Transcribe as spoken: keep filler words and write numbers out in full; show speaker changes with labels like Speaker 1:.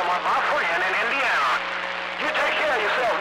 Speaker 1: my, my friend in Indiana. You take care of yourself